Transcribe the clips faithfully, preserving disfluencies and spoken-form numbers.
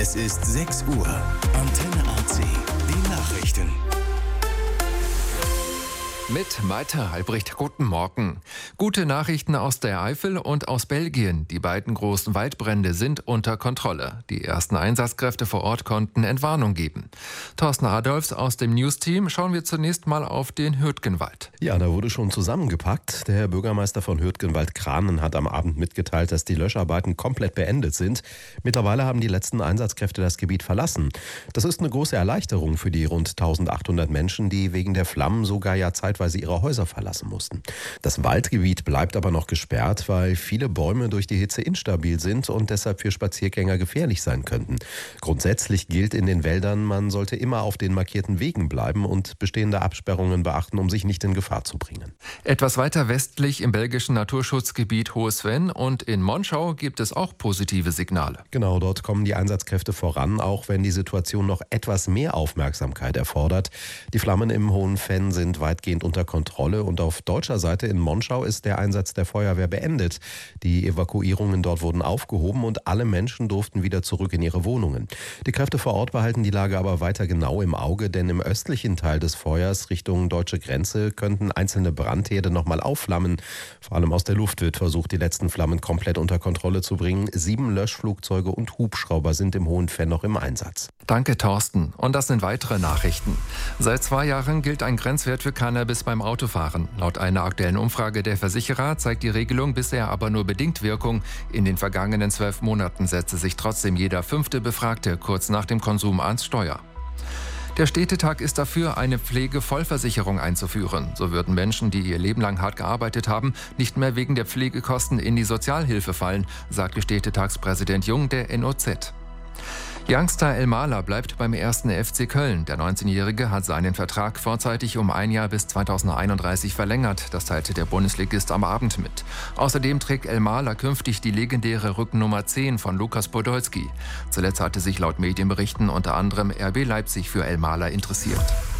Es ist sechs Uhr. Antenne A C. Die Nachrichten. Mit Malte Albrecht, guten Morgen. Gute Nachrichten aus der Eifel und aus Belgien. Die beiden großen Waldbrände sind unter Kontrolle. Die ersten Einsatzkräfte vor Ort konnten Entwarnung geben. Thorsten Adolfs aus dem News-Team. Schauen wir zunächst mal auf den Hürtgenwald. Ja, da wurde schon zusammengepackt. Der Bürgermeister von Hürtgenwald-Kranen hat am Abend mitgeteilt, dass die Löscharbeiten komplett beendet sind. Mittlerweile haben die letzten Einsatzkräfte das Gebiet verlassen. Das ist eine große Erleichterung für die rund eintausendachthundert Menschen, die wegen der Flammen sogar ja zeitweise ihre Häuser verlassen mussten. Das Waldgebiet bleibt aber noch gesperrt, weil viele Bäume durch die Hitze instabil sind und deshalb für Spaziergänger gefährlich sein könnten. Grundsätzlich gilt in den Wäldern, man sollte immer auf den markierten Wegen bleiben und bestehende Absperrungen beachten, um sich nicht in Gefahr zu bringen. Etwas weiter westlich im belgischen Naturschutzgebiet Hohe-Sven und in Monschau gibt es auch positive Signale. Genau, dort kommen die Einsatzkräfte voran, auch wenn die Situation noch etwas mehr Aufmerksamkeit erfordert. Die Flammen im Hohen-Venn sind weitgehend unter Kontrolle und auf deutscher Seite in Monschau ist der Einsatz der Feuerwehr beendet. Die Evakuierungen dort wurden aufgehoben und alle Menschen durften wieder zurück in ihre Wohnungen. Die Kräfte vor Ort behalten die Lage aber weiter genau im Auge, denn im östlichen Teil des Feuers Richtung deutsche Grenze könnten einzelne Brandherde nochmal aufflammen. Vor allem aus der Luft wird versucht, die letzten Flammen komplett unter Kontrolle zu bringen. Sieben Löschflugzeuge und Hubschrauber sind im Hohen-Venn noch im Einsatz. Danke, Thorsten. Und das sind weitere Nachrichten. Seit zwei Jahren gilt ein Grenzwert für Cannabis beim Autofahren. Laut einer aktuellen Umfrage der Versicherer zeigt die Regelung bisher aber nur bedingt Wirkung. In den vergangenen zwölf Monaten setzte sich trotzdem jeder fünfte Befragte kurz nach dem Konsum ans Steuer. Der Städtetag ist dafür, eine Pflegevollversicherung einzuführen. So würden Menschen, die ihr Leben lang hart gearbeitet haben, nicht mehr wegen der Pflegekosten in die Sozialhilfe fallen, sagte Städtetagspräsident Jung der N O Z. Youngster Elmalah bleibt beim ersten F C Köln. Der neunzehnjährige hat seinen Vertrag vorzeitig um ein Jahr bis zweitausendeinunddreißig verlängert. Das teilte der Bundesligist am Abend mit. Außerdem trägt Elmalah künftig die legendäre Rückennummer zehn von Lukas Podolski. Zuletzt hatte sich laut Medienberichten unter anderem R B Leipzig für Elmalah interessiert.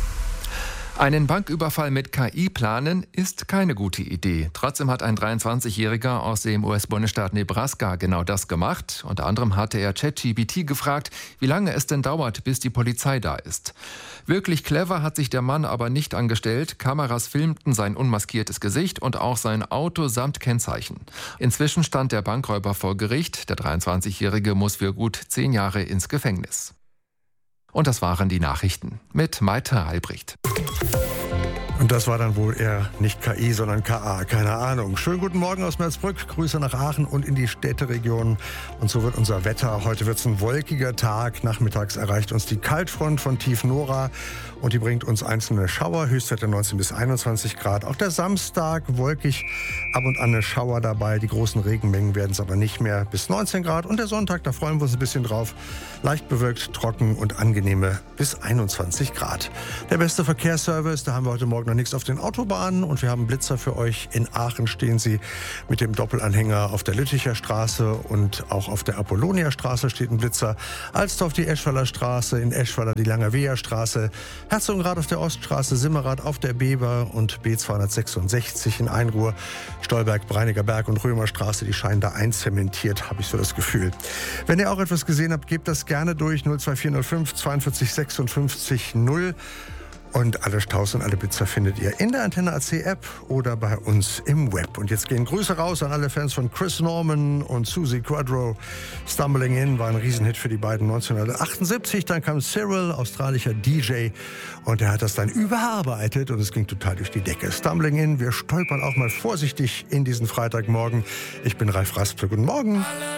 Einen Banküberfall mit K I planen ist keine gute Idee. Trotzdem hat ein dreiundzwanzigjähriger aus dem U S-Bundesstaat Nebraska genau das gemacht. Unter anderem hatte er ChatGPT gefragt, wie lange es denn dauert, bis die Polizei da ist. Wirklich clever hat sich der Mann aber nicht angestellt. Kameras filmten sein unmaskiertes Gesicht und auch sein Auto samt Kennzeichen. Inzwischen stand der Bankräuber vor Gericht. Der dreiundzwanzigjährige muss für gut zehn Jahre ins Gefängnis. Und das waren die Nachrichten mit Malte Albrecht. Und das war dann wohl eher nicht K I, sondern K A, keine Ahnung. Schönen guten Morgen aus Merzbrück, Grüße nach Aachen und in die Städteregion. Und so wird unser Wetter. Heute wird es ein wolkiger Tag. Nachmittags erreicht uns die Kaltfront von Tief Nora und die bringt uns einzelne Schauer, Höchstwerte neunzehn bis einundzwanzig Grad. Auch der Samstag wolkig, ab und an eine Schauer dabei. Die großen Regenmengen werden es aber nicht mehr, bis neunzehn Grad. Und der Sonntag, da freuen wir uns ein bisschen drauf. Leicht bewölkt, trocken und angenehme bis einundzwanzig Grad. Der beste Verkehrsservice, da haben wir heute Morgen noch nichts auf den Autobahnen und wir haben Blitzer für euch. In Aachen stehen sie mit dem Doppelanhänger auf der Lütticher Straße und auch auf der Apollonia Straße steht ein Blitzer. Alsdorf die Eschwaller Straße, in Eschweiler die Langerweher Straße, Herzogenrath auf der Oststraße, Simmerath auf der Beber und B zweihundertsechsundsechzig in Einruhr, Stolberg, Breiniger Berg und Römerstraße, die scheinen da einzementiert, habe ich so das Gefühl. Wenn ihr auch etwas gesehen habt, gebt das gerne durch null zwei vier null fünf zweiundvierzig sechsundfünfzig null. Und alle Staus und alle Blitzer findet ihr in der Antenne A C App oder bei uns im Web. Und jetzt gehen Grüße raus an alle Fans von Chris Norman und Susie Quadro. Stumbling In war ein Riesenhit für die beiden neunzehnhundertachtundsiebzig. Dann kam Cyril, australischer D J, und er hat das dann überarbeitet und es ging total durch die Decke. Stumbling In, wir stolpern auch mal vorsichtig in diesen Freitagmorgen. Ich bin Ralf Raspe. Guten Morgen.